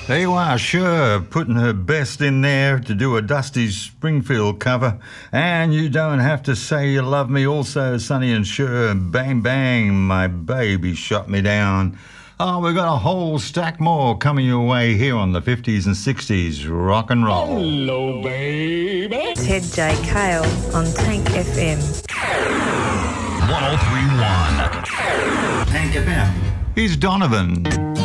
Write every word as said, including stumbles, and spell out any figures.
There you are, sure, putting her best in there to do a Dusty Springfield cover. And You Don't Have to Say You Love Me, also Sonny and Cher, Bang Bang, My Baby Shot Me Down. Oh, we've got a whole stack more coming your way here on the fifties and sixties rock and roll. Hello, baby. Ted J. Kale on Tank F M. one oh three point one Tank F M. Here's Donovan.